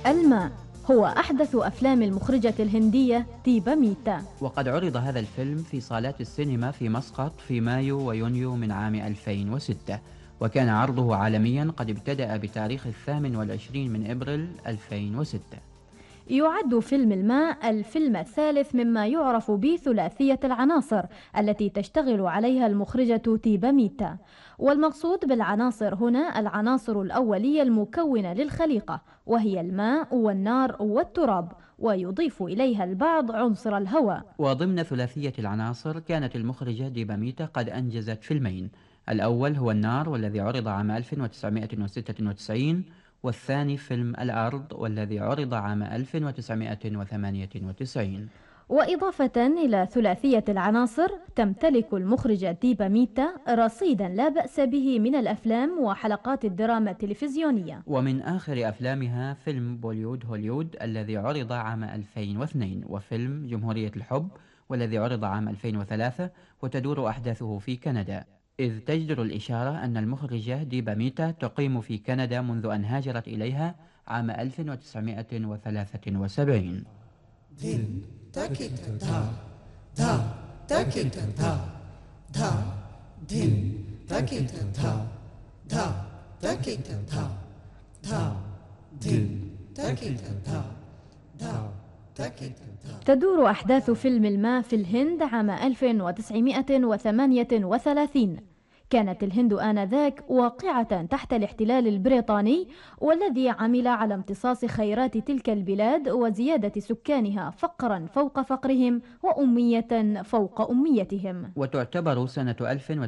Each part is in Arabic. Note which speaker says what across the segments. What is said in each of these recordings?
Speaker 1: الماء هو أحدث أفلام المخرجة الهندية ديبا ميتا.
Speaker 2: وقد عرض هذا الفيلم في صالات السينما في مسقط في مايو ويونيو من عام 2006، وكان عرضه عالميا قد ابتدأ بتاريخ 28 من إبريل 2006.
Speaker 1: يعد فيلم الماء الفيلم الثالث مما يعرف بثلاثية العناصر التي تشتغل عليها المخرجة ديبا ميتا، والمقصود بالعناصر هنا العناصر الأولية المكونة للخليقة، وهي الماء والنار والتراب، ويضيف إليها البعض عنصر الهواء.
Speaker 2: وضمن ثلاثية العناصر كانت المخرجة ديبا ميتا قد أنجزت فيلمين، الأول هو النار والذي عرض عام 1996، والثاني فيلم الأرض والذي عرض عام 1998.
Speaker 1: وإضافة إلى ثلاثية العناصر، تمتلك المخرجة ديبا ميتا رصيدا لا بأس به من الأفلام وحلقات الدراما التلفزيونية.
Speaker 2: ومن آخر أفلامها فيلم بوليود هوليود الذي عرض عام 2002، وفيلم جمهورية الحب والذي عرض عام 2003 وتدور أحداثه في كندا، إذ تجدر الإشارة أن المخرجة ديبا ميتا تقيم في كندا منذ أن هاجرت إليها عام 1973.
Speaker 1: تدور أحداث فيلم الماء في الهند عام 1938. كانت الهند آنذاك واقعة تحت الاحتلال البريطاني، والذي عمل على امتصاص خيرات تلك البلاد وزيادة سكانها فقرا فوق فقرهم وأمية فوق أميتهم.
Speaker 2: وتعتبر سنة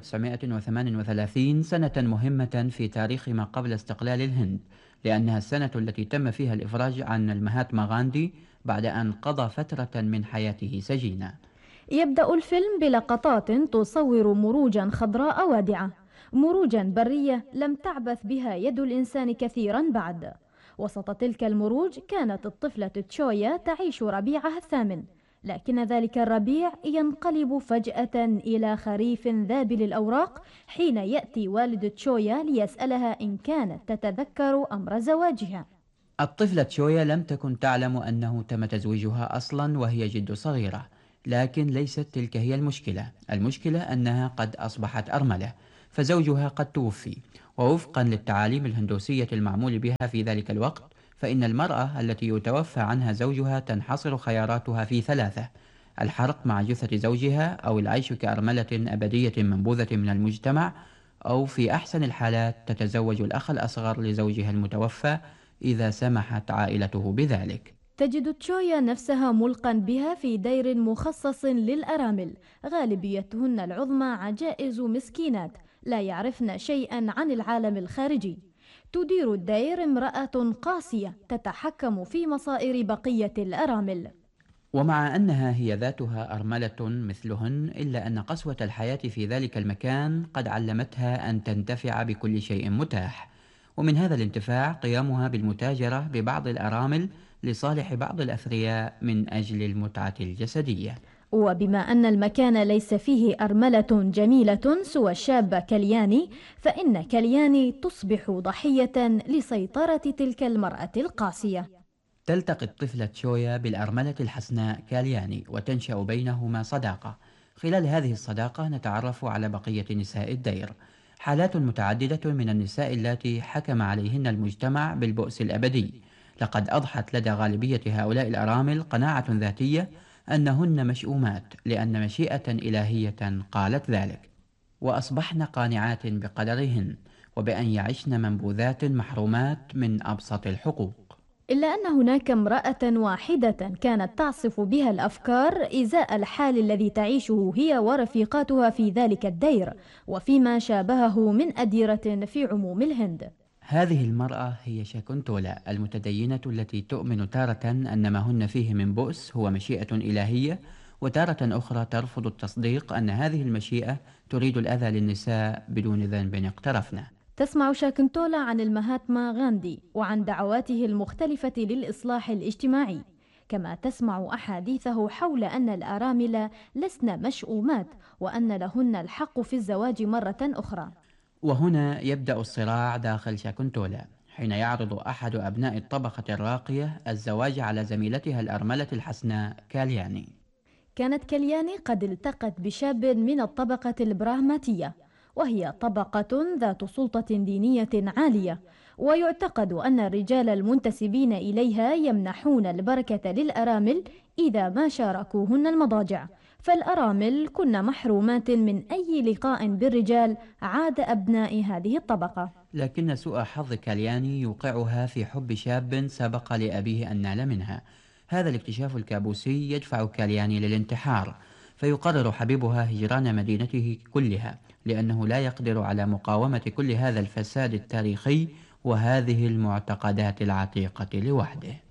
Speaker 2: 1938 سنة مهمة في تاريخ ما قبل استقلال الهند، لأنها السنة التي تم فيها الإفراج عن المهاتما غاندي بعد أن قضى فترة من حياته سجينا.
Speaker 1: يبدأ الفيلم بلقطات تصور مروجا خضراء وادعة، مروجا برية لم تعبث بها يد الإنسان كثيرا بعد. وسط تلك المروج كانت الطفلة تشويا تعيش ربيعها الثامن، لكن ذلك الربيع ينقلب فجأة إلى خريف ذابل الأوراق حين يأتي والد تشويا ليسألها إن كانت تتذكر أمر زواجها.
Speaker 2: الطفلة تشويا لم تكن تعلم أنه تم تزويجها أصلا وهي جد صغيرة، لكن ليست تلك هي المشكلة أنها قد أصبحت أرملة، فزوجها قد توفي. ووفقا للتعاليم الهندوسية المعمول بها في ذلك الوقت، فإن المرأة التي يتوفى عنها زوجها تنحصر خياراتها في ثلاثة: الحرق مع جثة زوجها، أو العيش كأرملة أبدية منبوذة من المجتمع، أو في أحسن الحالات تتزوج الأخ الأصغر لزوجها المتوفى إذا سمحت عائلته بذلك.
Speaker 1: تجد تشويا نفسها ملقا بها في دير مخصص للأرامل، غالبيتهن العظمى عجائز مسكينات لا يعرفن شيئا عن العالم الخارجي. تدير الدير امرأة قاسية تتحكم في مصائر بقية الأرامل.
Speaker 2: ومع أنها هي ذاتها أرملة مثلهن، إلا أن قسوة الحياة في ذلك المكان قد علمتها أن تنتفع بكل شيء متاح، ومن هذا الانتفاع قيامها بالمتاجرة ببعض الأرامل لصالح بعض الأثرياء من أجل المتعة الجسدية.
Speaker 1: وبما أن المكان ليس فيه أرملة جميلة سوى الشابة كلياني، فإن كلياني تصبح ضحية لسيطرة تلك المرأة القاسية.
Speaker 2: تلتقي الطفلة شويا بالأرملة الحسناء كالياني، وتنشأ بينهما صداقة. خلال هذه الصداقة نتعرف على بقية نساء الدير، حالات متعددة من النساء اللاتي حكم عليهن المجتمع بالبؤس الأبدي. لقد أضحت لدى غالبية هؤلاء الأرامل قناعة ذاتية أنهن مشؤومات، لأن مشيئة إلهية قالت ذلك، وأصبحن قانعات بقدرهن وبأن يعشن منبوذات محرومات من أبسط الحقوق.
Speaker 1: إلا أن هناك امرأة واحدة كانت تعصف بها الأفكار إزاء الحال الذي تعيشه هي ورفيقاتها في ذلك الدير، وفيما شابهه من أديرة في عموم الهند.
Speaker 2: هذه المرأة هي شاكونتولا المتدينة، التي تؤمن تارة أن ما هن فيه من بؤس هو مشيئة إلهية، وتارة أخرى ترفض التصديق أن هذه المشيئة تريد الأذى للنساء بدون ذنب اقترفنه.
Speaker 1: تسمع شاكونتولا عن المهاتما غاندي وعن دعواته المختلفة للإصلاح الاجتماعي، كما تسمع أحاديثه حول أن الأرامل لسن مشؤومات وأن لهن الحق في الزواج مرة أخرى.
Speaker 2: وهنا يبدأ الصراع داخل شاكونتولا، حين يعرض أحد أبناء الطبقة الراقية الزواج على زميلتها الأرملة الحسناء كالياني.
Speaker 1: كانت كالياني قد التقت بشاب من الطبقة البراهماتية، وهي طبقة ذات سلطة دينية عالية، ويعتقد أن الرجال المنتسبين إليها يمنحون البركة للأرامل إذا ما شاركوهن المضاجع، فالأرامل كن محرومات من أي لقاء بالرجال عاد أبناء هذه الطبقة.
Speaker 2: لكن سوء حظ كالياني يوقعها في حب شاب سبق لأبيه أن نال منها. هذا الاكتشاف الكابوسي يدفع كالياني للانتحار، فيقرر حبيبها هجران مدينته كلها، لأنه لا يقدر على مقاومة كل هذا الفساد التاريخي وهذه المعتقدات العتيقة لوحده.